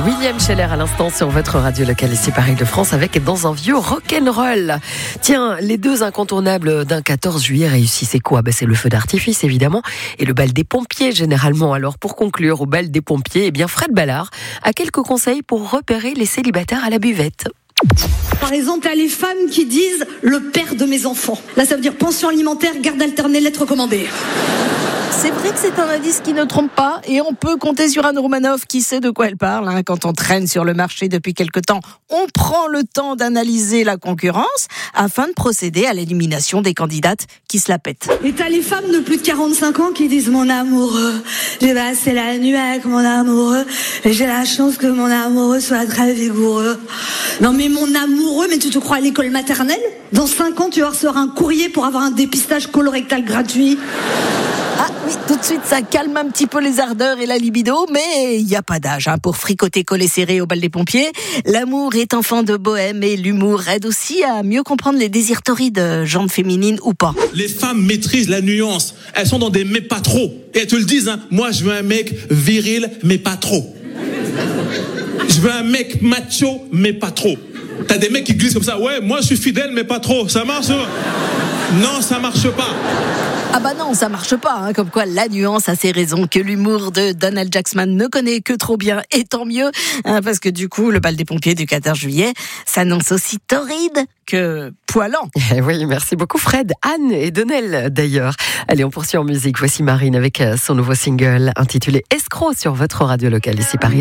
William Scheller à l'instant sur votre radio locale ici Paris de France avec Dans un vieux rock'n'roll. Tiens, les deux incontournables d'un 14 juillet réussis, c'est quoi ? C'est le feu d'artifice évidemment et le bal des pompiers généralement. Alors pour conclure au bal des pompiers, Fred Ballard a quelques conseils pour repérer les célibataires à la buvette. Par exemple, t'as les femmes qui disent le père de mes enfants. Là, ça veut dire pension alimentaire, garde alternée, lettre commandée. C'est vrai que c'est un indice qui ne trompe pas et on peut compter sur Anne Romanoff qui sait de quoi elle parle. Quand on traîne sur le marché depuis quelque temps, on prend le temps d'analyser la concurrence afin de procéder à l'élimination des candidates qui se la pètent. Et t'as les femmes de plus de 45 ans qui disent mon amoureux, j'ai passé la nuit avec mon amoureux et j'ai la chance que mon amoureux soit très vigoureux. Non mais mon amoureux, mais tu te crois à l'école maternelle ? Dans 5 ans, tu vas recevoir un courrier pour avoir un dépistage colorectal gratuit. Ah oui, tout de suite, ça calme un petit peu les ardeurs et la libido, mais il n'y a pas d'âge pour fricoter collé serré au bal des pompiers. L'amour est enfant de bohème et l'humour aide aussi à mieux comprendre les désirs torrides de jambes féminines ou pas. Les femmes maîtrisent la nuance. Elles sont dans des mais pas trop. Et elles te le disent, moi je veux un mec viril, mais pas trop. Je veux un mec macho, mais pas trop. T'as des mecs qui glissent comme ça, ouais, moi je suis fidèle, mais pas trop. Ça marche ? Non, ça marche pas. Ah bah non, ça marche pas, comme quoi la nuance a ses raisons que l'humour de Donald Jackson ne connaît que trop bien, et tant mieux, parce que du coup, le bal des pompiers du 14 juillet s'annonce aussi torride que poilant. Oui, merci beaucoup Fred, Anne et Donnel d'ailleurs. Allez, on poursuit en musique. Voici Marine avec son nouveau single intitulé Escroc sur votre radio locale ici Paris.